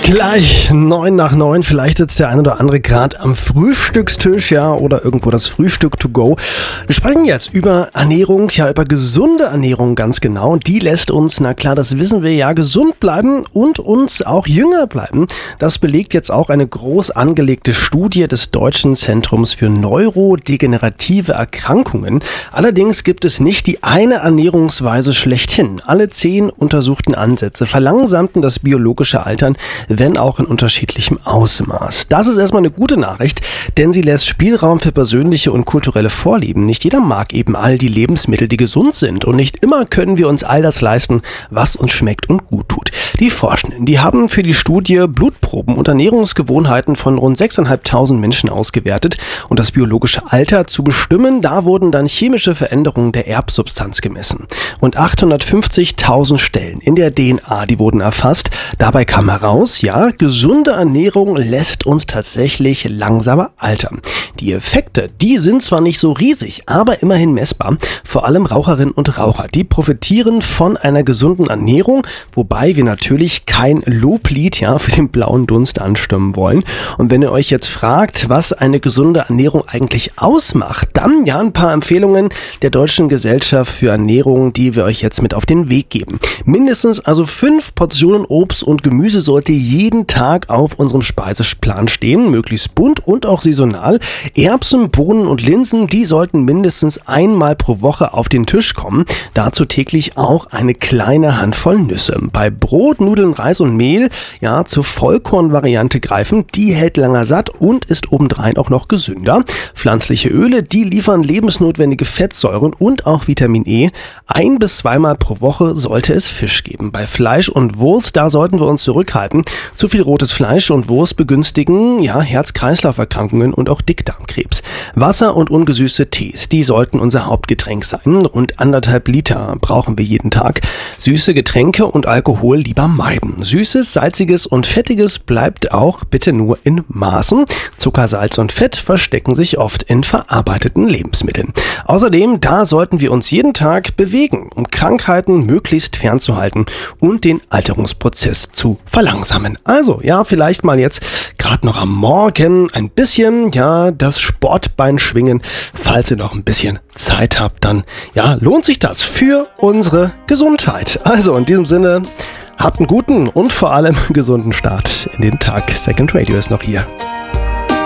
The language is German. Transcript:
Gleich 9 nach 9, vielleicht sitzt der ein oder andere gerade am Frühstückstisch, ja, oder irgendwo das Frühstück to go. Wir sprechen jetzt über Ernährung, ja, über gesunde Ernährung ganz genau. Und die lässt uns, na klar, das wissen wir ja, gesund bleiben und uns auch jünger bleiben. Das belegt jetzt auch eine groß angelegte Studie des Deutschen Zentrums für neurodegenerative Erkrankungen. Allerdings gibt es nicht die eine Ernährungsweise schlechthin. Alle 10 untersuchten Ansätze verlangsamten das biologische Altern, wenn auch in unterschiedlichem Ausmaß. Das ist erstmal eine gute Nachricht, denn sie lässt Spielraum für persönliche und kulturelle Vorlieben. Nicht jeder mag eben all die Lebensmittel, die gesund sind, und nicht immer können wir uns all das leisten, was uns schmeckt und gut tut. Die Forschenden, die haben für die Studie Blutproben und Ernährungsgewohnheiten von rund 6.500 Menschen ausgewertet, und das biologische Alter zu bestimmen, da wurden dann chemische Veränderungen der Erbsubstanz gemessen. Und 850.000 Stellen in der DNA, die wurden erfasst. Dabei kam heraus, ja, gesunde Ernährung lässt uns tatsächlich langsamer altern. Die Effekte, die sind zwar nicht so riesig, aber immerhin messbar. Vor allem Raucherinnen und Raucher, die profitieren von einer gesunden Ernährung, wobei wir natürlich kein Loblied, ja, für den blauen Dunst anstimmen wollen. Und wenn ihr euch jetzt fragt, was eine gesunde Ernährung eigentlich ausmacht, dann ja ein paar Empfehlungen der Deutschen Gesellschaft für Ernährung, die wir euch jetzt mit auf den Weg geben. Mindestens also 5 Portionen Obst und Gemüse sollte jeden Tag auf unserem Speiseplan stehen, möglichst bunt und auch saisonal. Erbsen, Bohnen und Linsen, die sollten mindestens einmal pro Woche auf den Tisch kommen. Dazu täglich auch eine kleine Handvoll Nüsse. Bei Brot, Nudeln, Reis und Mehl, ja, zur Vollkornvariante greifen. Die hält länger satt und ist obendrein auch noch gesünder. Pflanzliche Öle, die liefern lebensnotwendige Fettsäuren und auch Vitamin E. 1- bis 2-mal pro Woche sollte es Fisch geben. Bei Fleisch und Wurst, da sollten wir uns zurückhalten. Zu viel rotes Fleisch und Wurst begünstigen, ja, Herz-Kreislauf-Erkrankungen und auch Dickdarmkrebs. Wasser und ungesüßte Tees, die sollten unser Hauptgetränk sein. Rund 1,5 Liter brauchen wir jeden Tag. Süße Getränke und Alkohol lieber meiden. Süßes, Salziges und Fettiges bleibt auch bitte nur in Maßen. Zucker, Salz und Fett verstecken sich oft in verarbeiteten Lebensmitteln. Außerdem, da sollten wir uns jeden Tag bewegen, um Krankheiten möglichst fernzuhalten und den Alterungsprozess zu verlangsamen. Also, ja, vielleicht mal jetzt gerade noch am Morgen ein bisschen, ja, das Sportbein schwingen. Falls ihr noch ein bisschen Zeit habt, dann, ja, lohnt sich das für unsere Gesundheit. Also, in diesem Sinne, habt einen guten und vor allem gesunden Start in den Tag. Second Radio ist noch hier.